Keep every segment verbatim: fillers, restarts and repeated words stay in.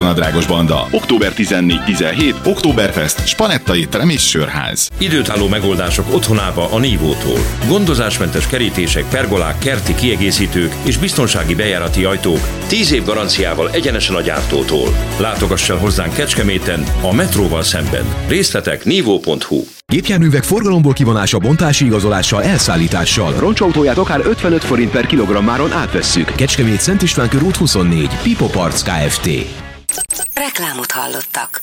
Nadrágos banda. október tizennégy-tizenhét Oktoberfest, Spanetta étterem és sörház. Időtálló megoldások otthonába a Nívótól. Gondozásmentes kerítések, pergolák, kerti kiegészítők és biztonsági bejárati ajtók tíz év garanciával egyenesen a gyártótól. Látogass el hozzánk Kecskeméten, a metróval szemben. Részletek nívó pont hu. Gépjárművek forgalomból kivonása, bontási igazolással, elszállítással. Roncsautóját akár ötvenöt forint per kilogrammáron átvesszük. Kecskemét Szent István körút huszonnégy. Pipo Parts Kft. Reklámot hallottak.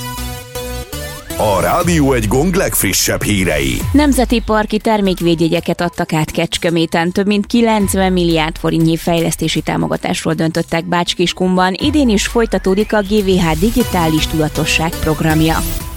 A Rádió egy Gong legfrissebb hírei. Nemzeti parki termékvédjegyeket adtak át Kecskeméten. Több mint kilencven milliárd forintnyi fejlesztési támogatásról döntöttek Bács-Kiskunban. Idén is folytatódik a gé vé há Digitális Tudatosság programja.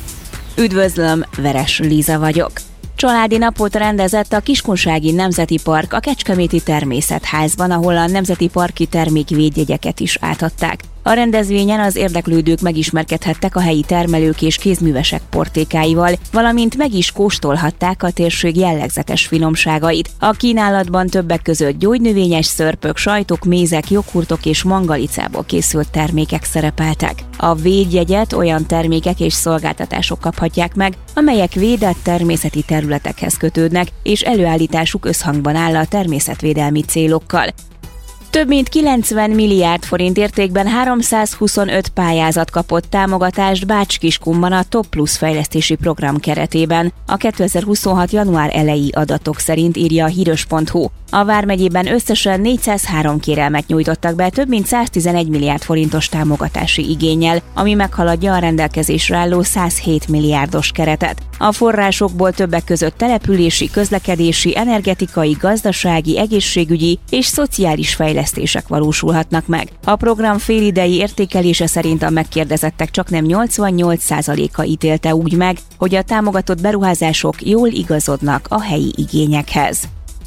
Üdvözlöm, Veres Líza vagyok. Családi napot rendezett a Kiskunsági Nemzeti Park a Kecskeméti Természetházban, ahol a nemzeti parki termékvédjegyeket is átadták. A rendezvényen az érdeklődők megismerkedhettek a helyi termelők és kézművesek portékáival, valamint meg is kóstolhatták a térség jellegzetes finomságait. A kínálatban többek között gyógynövényes szörpök, sajtok, mézek, joghurtok és mangalicából készült termékek szerepeltek. A védjegyet olyan termékek és szolgáltatások kaphatják meg, amelyek védett természeti területekhez kötődnek, és előállításuk összhangban áll a természetvédelmi célokkal. Több mint kilencven milliárd forint értékben háromszázhuszonöt pályázat kapott támogatást Bács-Kiskunban a Top Plus fejlesztési program keretében. A kétezer-huszonhat. január eleji adatok szerint írja a híros pont hu. A vármegyében összesen négyszázhárom kérelmet nyújtottak be több mint száztizenegy milliárd forintos támogatási igénnyel, ami meghaladja a rendelkezésre álló százhét milliárdos keretet. A forrásokból többek között települési, közlekedési, energetikai, gazdasági, egészségügyi és szociális fejlesztések valósulhatnak meg. A program félidei értékelése szerint a megkérdezettek csaknem nyolcvannyolc százaléka ítélte úgy meg, hogy a támogatott beruházások jól igazodnak a helyi igényekhez.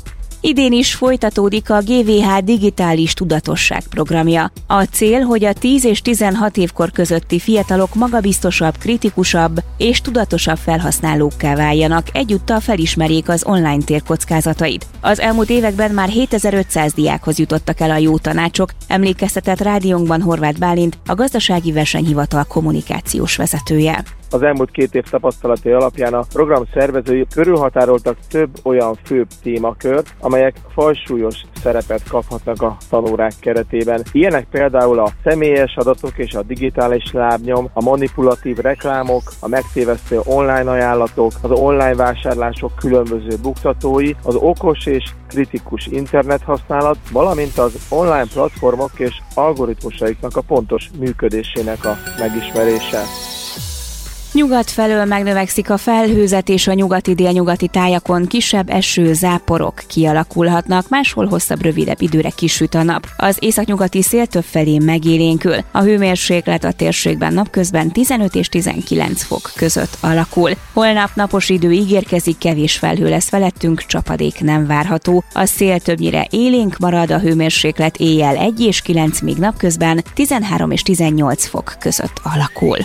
Idén is folytatódik a gé vé há Digitális Tudatosság programja. A cél, hogy a tíz és tizenhat évkor közötti fiatalok magabiztosabb, kritikusabb és tudatosabb felhasználókká váljanak, egyúttal felismerjék az online tér kockázatait. Az elmúlt években már hétezer-ötszáz diákhoz jutottak el a jó tanácsok, emlékeztetett rádiónkban Horváth Bálint, a Gazdasági Versenyhivatal kommunikációs vezetője. Az elmúlt két év tapasztalatai alapján a program szervezői körülhatároltak több olyan főbb témakört, amelyek fajsúlyos szerepet kaphatnak a tanórák keretében. Ilyenek például a személyes adatok és a digitális lábnyom, a manipulatív reklámok, a megtévesztő online ajánlatok, az online vásárlások különböző buktatói, az okos és kritikus internethasználat, valamint az online platformok és algoritmusaiknak a pontos működésének a megismerése. Nyugat felől megnövekszik a felhőzet, és a nyugati-délnyugati tájakon kisebb eső, záporok kialakulhatnak, máshol hosszabb, rövidebb időre kisüt a nap. Az északnyugati szél többfelé megélénkül. A hőmérséklet a térségben napközben tizenöt és tizenkilenc fok között alakul. Holnap napos idő ígérkezik, kevés felhő lesz felettünk, csapadék nem várható. A szél többnyire élénk marad, a hőmérséklet éjjel egy és kilenc, míg napközben tizenhárom és tizennyolc fok között alakul.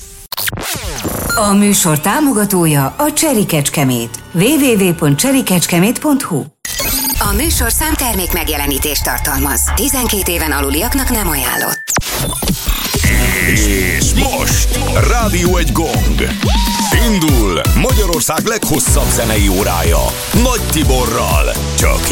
A műsor támogatója a Cherry Kecskemét. double-u double-u double-u pont cherry kecskemét pont hu. A műsor számtermék megjelenítést tartalmaz. tizenkét éven aluliaknak nem ajánlott. És most Rádió egy Gong. Indul Magyarország leghosszabb zenei órája Nagy Tiborral. Csak